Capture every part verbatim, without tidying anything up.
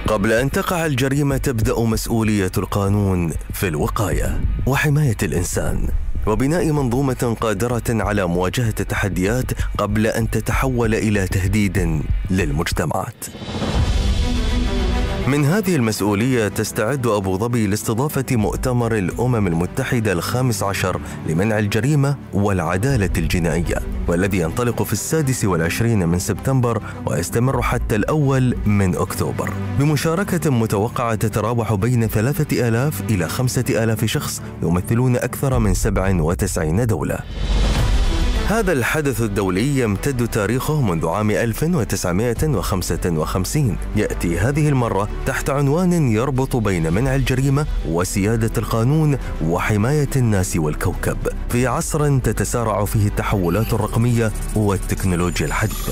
قبل أن تقع الجريمة تبدأ مسؤولية القانون في الوقاية وحماية الإنسان وبناء منظومة قادرة على مواجهة التحديات قبل أن تتحول إلى تهديد للمجتمعات. من هذه المسؤولية تستعد أبو ظبي لاستضافة مؤتمر الأمم المتحدة الخامس عشر لمنع الجريمة والعدالة الجنائية، والذي ينطلق في السادس والعشرين من سبتمبر ويستمر حتى الأول من أكتوبر، بمشاركة متوقعة تتراوح بين ثلاثة آلاف إلى خمسة آلاف شخص يمثلون أكثر من سبع وتسعين دولة. هذا الحدث الدولي يمتد تاريخه منذ عام ألف وتسعمائة وخمسة وخمسين، يأتي هذه المرة تحت عنوان يربط بين منع الجريمة وسيادة القانون وحماية الناس والكوكب في عصر تتسارع فيه التحولات الرقمية والتكنولوجيا الحديثة.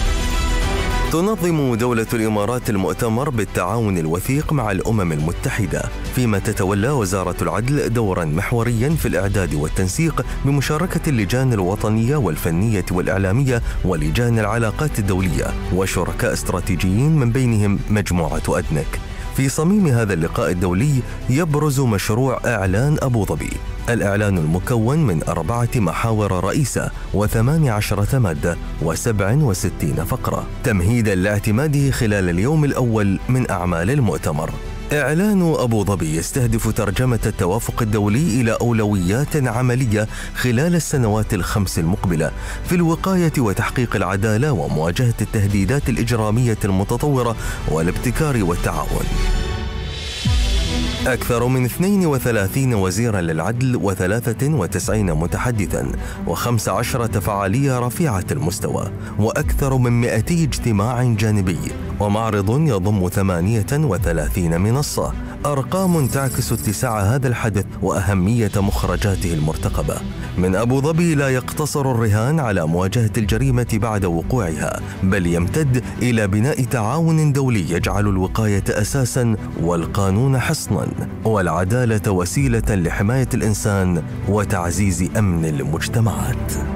تنظم دولة الإمارات المؤتمر بالتعاون الوثيق مع الأمم المتحدة، فيما تتولى وزارة العدل دورا محوريا في الإعداد والتنسيق بمشاركة اللجان الوطنية والفنية والإعلامية ولجان العلاقات الدولية وشركاء استراتيجيين من بينهم مجموعة أدنك. في صميم هذا اللقاء الدولي يبرز مشروع إعلان أبو ظبي، الإعلان المكون من أربعة محاور رئيسة وثمان عشرة مادة وسبع وستين فقرة، تمهيدا لاعتماده خلال اليوم الأول من أعمال المؤتمر. إعلان أبو ظبي يستهدف ترجمة التوافق الدولي إلى أولويات عملية خلال السنوات الخمس المقبلة في الوقاية وتحقيق العدالة ومواجهة التهديدات الإجرامية المتطورة والابتكار والتعاون. أكثر من اثنين وثلاثين وزيرا للعدل وثلاثة وتسعين متحدثا وخمس عشرة فعالية رفيعة المستوى وأكثر من مئتي اجتماع جانبي ومعرض يضم ثمانية وثلاثين منصة، أرقام تعكس اتساع هذا الحدث وأهمية مخرجاته المرتقبة. من أبو ظبي لا يقتصر الرهان على مواجهة الجريمة بعد وقوعها، بل يمتد إلى بناء تعاون دولي يجعل الوقاية أساساً والقانون حصناً والعدالة وسيلة لحماية الإنسان وتعزيز أمن المجتمعات.